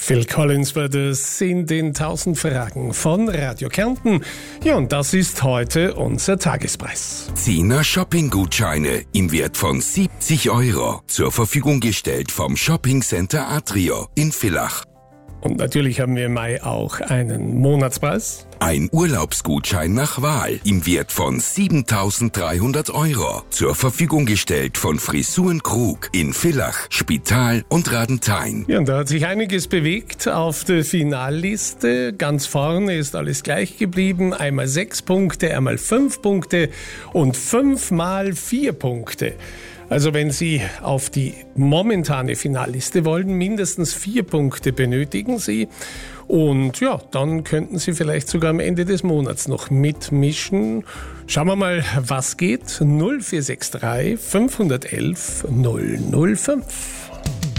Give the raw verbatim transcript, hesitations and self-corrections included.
Phil Collins war das in den tausend Fragen von Radio Kärnten. Ja, und das ist heute unser Tagespreis. Zehner Shopping-Gutscheine im Wert von siebzig Euro zur Verfügung gestellt vom Shopping Center Atrio in Villach. Und natürlich haben wir im Mai auch einen Monatspreis. Ein Urlaubsgutschein nach Wahl im Wert von siebentausenddreihundert Euro zur Verfügung gestellt von Frisuren Krug in Villach, Spital und Radenthein. Ja, und da hat sich einiges bewegt auf der Finalliste. Ganz vorne ist alles gleich geblieben. Einmal sechs Punkte, einmal fünf Punkte und fünfmal vier Punkte. Also wenn Sie auf die momentane Finalliste wollen, mindestens vier Punkte benötigen Sie. Und ja, dann könnten Sie vielleicht sogar am Ende des Monats noch mitmischen. Schauen wir mal, was geht. null vier sechs drei fünf eins eins null null fünf.